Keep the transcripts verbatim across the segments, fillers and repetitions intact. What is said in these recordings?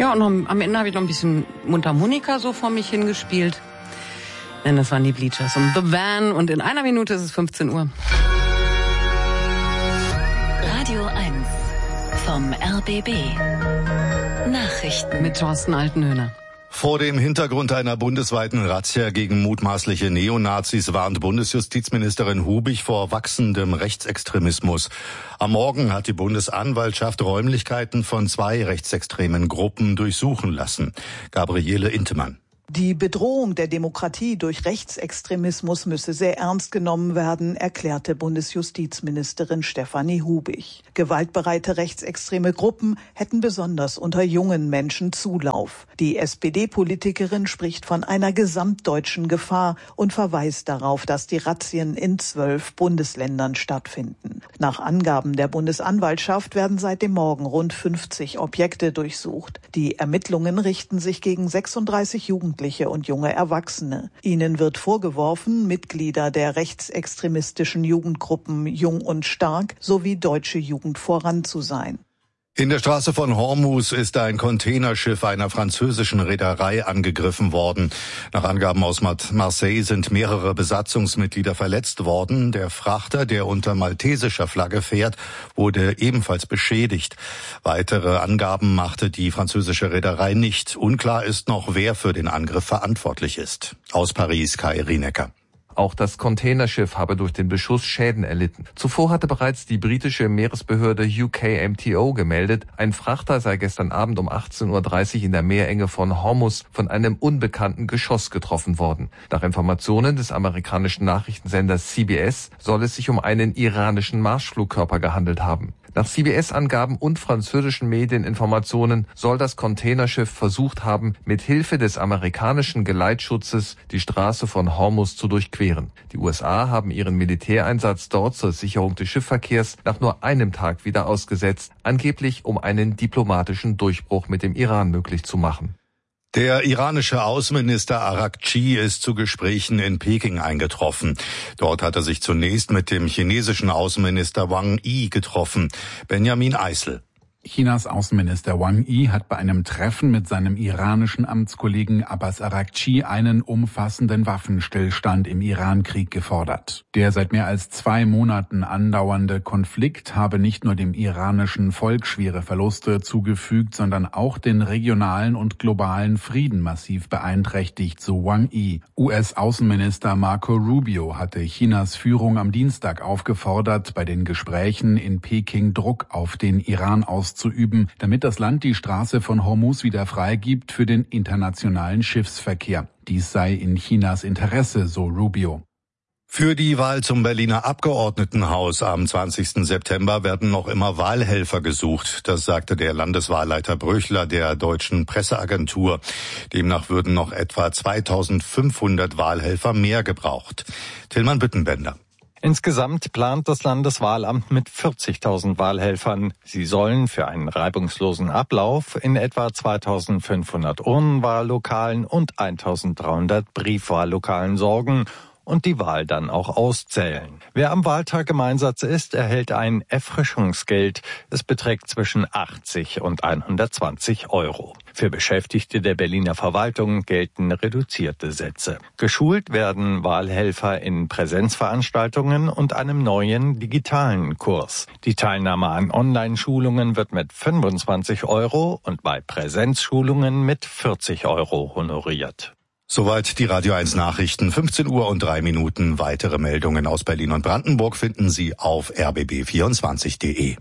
Ja, und noch, am Ende habe ich noch ein bisschen Mundharmonika so vor mich hingespielt. Denn das waren die Bleachers und The Van. Und in einer Minute ist es fünfzehn Uhr. Radio eins vom R B B. Nachrichten mit Thorsten Altenhöhner. Vor dem Hintergrund einer bundesweiten Razzia gegen mutmaßliche Neonazis warnt Bundesjustizministerin Hubich vor wachsendem Rechtsextremismus. Am Morgen hat die Bundesanwaltschaft Räumlichkeiten von zwei rechtsextremen Gruppen durchsuchen lassen. Gabriele Intemann. Die Bedrohung der Demokratie durch Rechtsextremismus müsse sehr ernst genommen werden, erklärte Bundesjustizministerin Stefanie Hubich. Gewaltbereite rechtsextreme Gruppen hätten besonders unter jungen Menschen Zulauf. Die S P D-Politikerin spricht von einer gesamtdeutschen Gefahr und verweist darauf, dass die Razzien in zwölf Bundesländern stattfinden. Nach Angaben der Bundesanwaltschaft werden seit dem Morgen rund fünfzig Objekte durchsucht. Die Ermittlungen richten sich gegen sechsunddreißig Jugendliche und junge Erwachsene. Ihnen wird vorgeworfen, Mitglieder der rechtsextremistischen Jugendgruppen Jung und Stark sowie Deutsche Jugend voran zu sein. In der Straße von Hormuz ist ein Containerschiff einer französischen Reederei angegriffen worden. Nach Angaben aus Marseille sind mehrere Besatzungsmitglieder verletzt worden. Der Frachter, der unter maltesischer Flagge fährt, wurde ebenfalls beschädigt. Weitere Angaben machte die französische Reederei nicht. Unklar ist noch, wer für den Angriff verantwortlich ist. Aus Paris, Kai Rienecker. Auch das Containerschiff habe durch den Beschuss Schäden erlitten. Zuvor hatte bereits die britische Meeresbehörde U K M T O gemeldet, ein Frachter sei gestern Abend um achtzehn Uhr dreißig in der Meerenge von Hormuz von einem unbekannten Geschoss getroffen worden. Nach Informationen des amerikanischen Nachrichtensenders C B S soll es sich um einen iranischen Marschflugkörper gehandelt haben. Nach C B S-Angaben und französischen Medieninformationen soll das Containerschiff versucht haben, mit Hilfe des amerikanischen Geleitschutzes die Straße von Hormuz zu durchqueren. Die U S A haben ihren Militäreinsatz dort zur Sicherung des Schiffsverkehrs nach nur einem Tag wieder ausgesetzt, angeblich um einen diplomatischen Durchbruch mit dem Iran möglich zu machen. Der iranische Außenminister Araghchi ist zu Gesprächen in Peking eingetroffen. Dort hat er sich zunächst mit dem chinesischen Außenminister Wang Yi getroffen. Benjamin Eisel. Chinas Außenminister Wang Yi hat bei einem Treffen mit seinem iranischen Amtskollegen Abbas Araghchi einen umfassenden Waffenstillstand im Iran-Krieg gefordert. Der seit mehr als zwei Monaten andauernde Konflikt habe nicht nur dem iranischen Volk schwere Verluste zugefügt, sondern auch den regionalen und globalen Frieden massiv beeinträchtigt, so Wang Yi. U S-Außenminister Marco Rubio hatte Chinas Führung am Dienstag aufgefordert, bei den Gesprächen in Peking Druck auf den Iran auszuüben. zu üben, damit das Land die Straße von Hormuz wieder freigibt für den internationalen Schiffsverkehr. Dies sei in Chinas Interesse, so Rubio. Für die Wahl zum Berliner Abgeordnetenhaus am zwanzigsten September werden noch immer Wahlhelfer gesucht. Das sagte der Landeswahlleiter Bröchler der Deutschen Presseagentur. Demnach würden noch etwa zweitausendfünfhundert Wahlhelfer mehr gebraucht. Tillmann Büttenbender. Insgesamt plant das Landeswahlamt mit vierzigtausend Wahlhelfern. Sie sollen für einen reibungslosen Ablauf in etwa zweitausendfünfhundert Urnenwahllokalen und eintausenddreihundert Briefwahllokalen sorgen und die Wahl dann auch auszählen. Wer am Wahltag im Einsatz ist, erhält ein Erfrischungsgeld. Es beträgt zwischen achtzig und hundertzwanzig Euro. Für Beschäftigte der Berliner Verwaltung gelten reduzierte Sätze. Geschult werden Wahlhelfer in Präsenzveranstaltungen und einem neuen digitalen Kurs. Die Teilnahme an Online-Schulungen wird mit fünfundzwanzig Euro und bei Präsenzschulungen mit vierzig Euro honoriert. Soweit die Radio eins Nachrichten. fünfzehn Uhr und drei Minuten. Weitere Meldungen aus Berlin und Brandenburg finden Sie auf r b b vierundzwanzig punkt d e.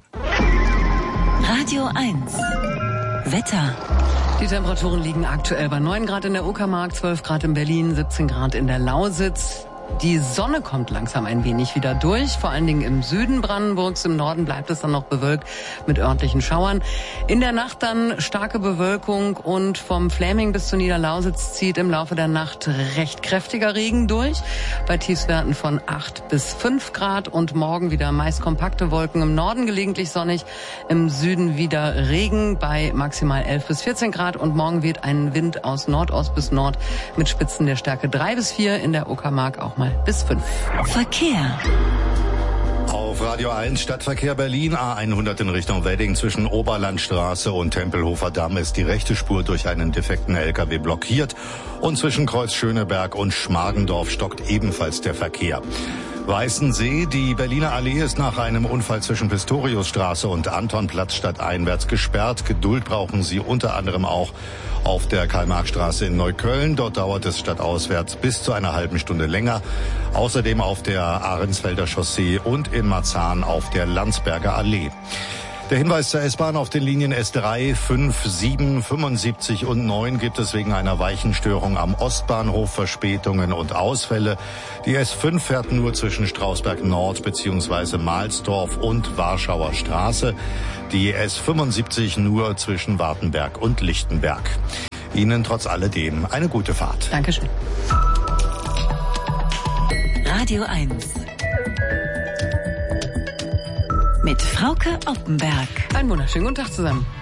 Radio eins. Wetter. Die Temperaturen liegen aktuell bei neun Grad in der Uckermark, zwölf Grad in Berlin, siebzehn Grad in der Lausitz. Die Sonne kommt langsam ein wenig wieder durch, vor allen Dingen im Süden Brandenburgs. Im Norden bleibt es dann noch bewölkt mit örtlichen Schauern. In der Nacht dann starke Bewölkung und vom Fläming bis zur Niederlausitz zieht im Laufe der Nacht recht kräftiger Regen durch. Bei Tiefstwerten von acht bis fünf Grad und morgen wieder meist kompakte Wolken. Im Norden gelegentlich sonnig, im Süden wieder Regen bei maximal elf bis vierzehn Grad. Und morgen weht ein Wind aus Nordost bis Nord mit Spitzen der Stärke drei bis vier, in der Uckermark auch mal bis fünf. Verkehr. Auf auf Radio eins. Stadtverkehr Berlin, A hundert in Richtung Wedding. Zwischen Oberlandstraße und Tempelhofer Damm ist die rechte Spur durch einen defekten L K W blockiert. Und zwischen Kreuz Schöneberg und Schmargendorf stockt ebenfalls der Verkehr. Weißensee, die Berliner Allee ist nach einem Unfall zwischen Pistoriusstraße und Antonplatz stadteinwärts gesperrt. Geduld brauchen Sie unter anderem auch auf der Karl-Marx-Straße in Neukölln. Dort dauert es stadtauswärts bis zu einer halben Stunde länger. Außerdem auf der Ahrensfelder Chaussee und in Marzahn auf der Landsberger Allee. Der Hinweis zur S-Bahn: auf den Linien S drei, fünf, sieben, fünfundsiebzig und neun gibt es wegen einer Weichenstörung am Ostbahnhof Verspätungen und Ausfälle. Die S fünf fährt nur zwischen Strausberg Nord bzw. Mahlsdorf und Warschauer Straße. Die S fünfundsiebzig nur zwischen Wartenberg und Lichtenberg. Ihnen trotz alledem eine gute Fahrt. Dankeschön. Radio eins. Mit Frauke Oppenberg. Einen wunderschönen guten Tag zusammen.